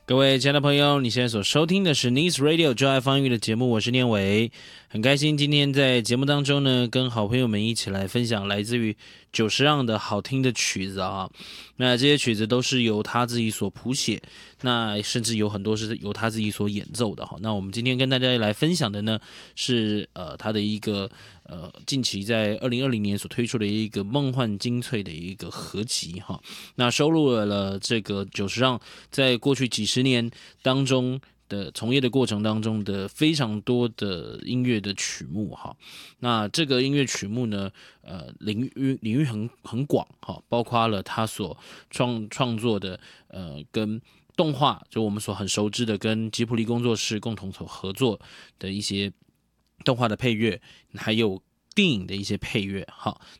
各位亲爱的朋友，你现在所收听的是 Nice Radio 就爱方域的节目，我是念伟，很开心今天在节目当中呢，跟好朋友们一起来分享来自于久石让的好听的曲子啊。那这些曲子都是由他自己所谱写，那甚至有很多是由他自己所演奏的哈。那我们今天跟大家来分享的呢，是他的一个近期在2020年所推出的一个梦幻精粹的一个合集哈。那收录了这个久石让在过去几十年当中的从业的过程当中的非常多的音乐的曲目哈。那这个音乐曲目呢，领域很广哈，包括了他所创作的跟动画，就我们所很熟知的跟吉卜力工作室共同所合作的一些动画的配乐，还有电影的一些配乐哈。